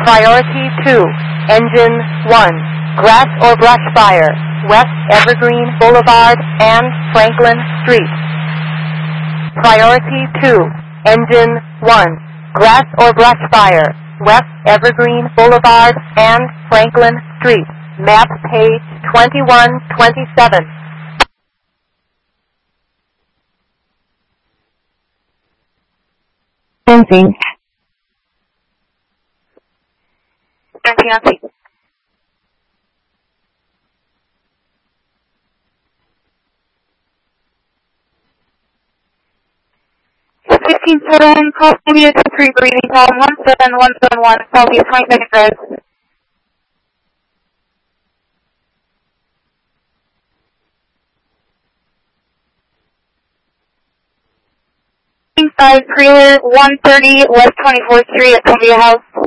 Priority 2, Engine 1, grass or brush fire, West Evergreen Boulevard and Franklin Street. Priority 2, Engine 1, grass or brush fire, West Evergreen Boulevard and Franklin Street. Map page 2127. Sensing. Nancy. 15-7, call India to 3 breathing, call 17171, call via 22nd Drive. 5 Creeler, 130 West 24th Street at Columbia House.